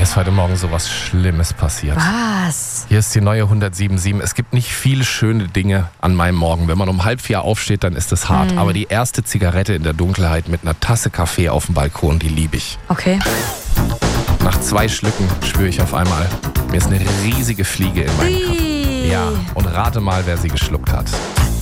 ist heute Morgen sowas Schlimmes passiert. Was? Hier ist die neue 107.7. Es gibt nicht viele schöne Dinge an meinem Morgen. Wenn man um 3:30 aufsteht, dann ist es hart. Aber die erste Zigarette in der Dunkelheit mit einer Tasse Kaffee auf dem Balkon, die liebe ich. Okay. Nach 2 Schlücken spüre ich auf einmal, mir ist eine riesige Fliege in meinem Kaffee. Ja, und rate mal, wer sie geschluckt hat.